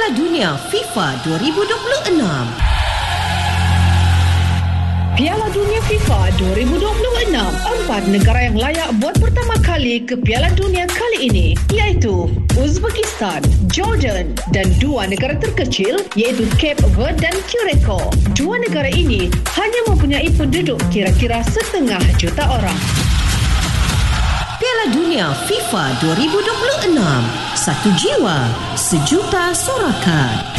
Piala Dunia FIFA 2026. Piala Dunia FIFA 2026. 4 negara yang layak buat pertama kali ke Piala Dunia kali ini iaitu Uzbekistan, Jordan dan 2 negara terkecil iaitu Cape Verde dan Curacao. 2 negara ini hanya mempunyai penduduk kira-kira 500,000 orang. Piala Dunia FIFA 2026. Satu jiwa, sejuta sorakan.